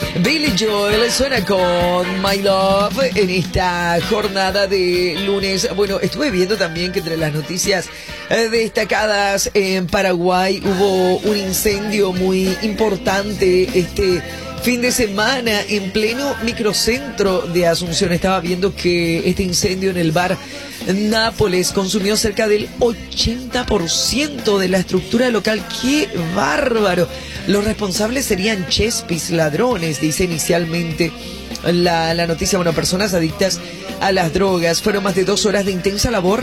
Billy Joel suena con My Love en esta jornada de lunes. Bueno, estuve viendo también que entre las noticias destacadas en Paraguay hubo un incendio muy importante este fin de semana en pleno microcentro de Asunción. Estaba viendo que este incendio en el bar Nápoles consumió cerca del 80% de la estructura local. ¡Qué bárbaro! Los responsables serían chespis, ladrones, dice inicialmente la noticia. Bueno, personas adictas a las drogas. Fueron más de 2 horas de intensa labor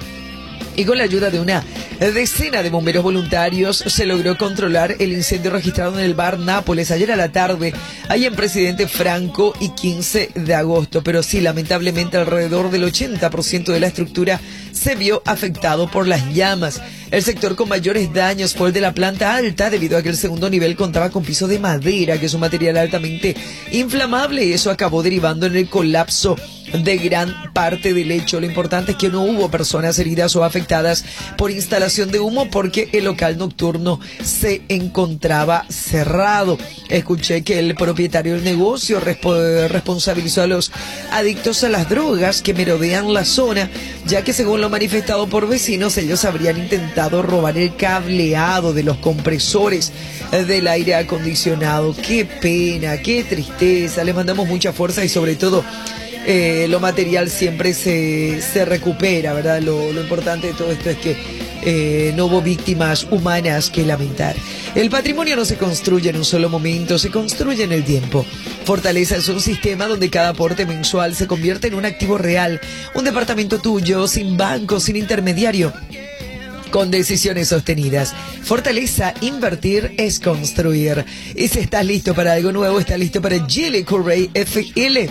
y con la ayuda de una decena de bomberos voluntarios se logró controlar el incendio registrado en el bar Nápoles ayer a la tarde, ahí en Presidente Franco y 15 de agosto. Pero sí, lamentablemente alrededor del 80% de la estructura se vio afectado por las llamas. El sector con mayores daños fue el de la planta alta, debido a que el segundo nivel contaba con piso de madera, que es un material altamente inflamable, y eso acabó derivando en el colapso de gran parte del hecho. Lo importante es que no hubo personas heridas o afectadas por instalación de humo, porque el local nocturno se encontraba cerrado. Escuché que el propietario del negocio responsabilizó a los adictos a las drogas que merodean la zona, ya que según lo manifestado por vecinos, ellos habrían intentado robar el cableado de los compresores del aire acondicionado. Qué pena, qué tristeza. Les mandamos mucha fuerza y sobre todo lo material siempre se recupera, ¿verdad? Lo importante de todo esto es que no hubo víctimas humanas que lamentar. El patrimonio no se construye en un solo momento, se construye en el tiempo. Fortaleza es un sistema donde cada aporte mensual se convierte en un activo real, un departamento tuyo, sin banco, sin intermediario, con decisiones sostenidas. Fortaleza, invertir es construir. Y si estás listo para algo nuevo, estás listo para Geely Courage FL,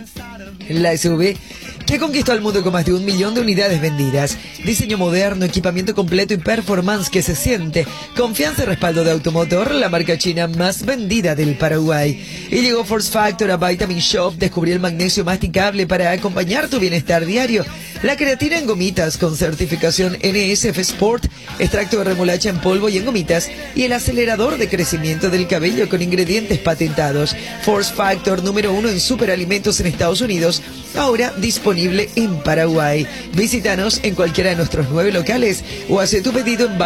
la SUV que conquistó al mundo con más de 1 millón de unidades vendidas. Diseño moderno, equipamiento completo y performance que se siente. Confianza y respaldo de Automotor, la marca china más vendida del Paraguay. Y llegó Force Factor a Vitamin Shop. Descubrí el magnesio masticable para acompañar tu bienestar diario. La creatina en gomitas con certificación NSF Sport, extracto de remolacha en polvo y en gomitas, y el acelerador de crecimiento del cabello con ingredientes patentados. Force Factor número 1 en superalimentos en Estados Unidos, ahora disponible en Paraguay. Visítanos en cualquiera de nuestros 9 locales o hace tu pedido en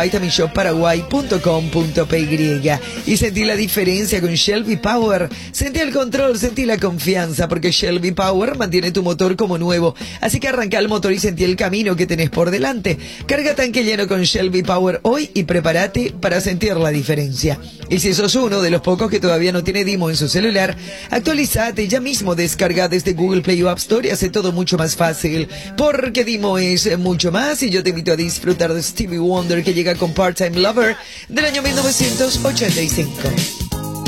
vitaminshopparaguay.com.py. Y sentí la diferencia con Shelby Power. Sentí el control, sentí la confianza, porque Shelby Power mantiene tu motor como nuevo. Así que arranca el motor y sentí el camino que tenés por delante. Carga tanque lleno con Shelby Power hoy y prepárate para sentir la diferencia. Y si sos uno de los pocos que todavía no tiene Dimo en su celular, actualizate ya mismo, descarga desde Google Play o App Store y hace todo mucho más fácil, porque Dimo es mucho más. Y yo te invito a disfrutar de Stevie Wonder, que llega con Part-Time Lover del año 1985.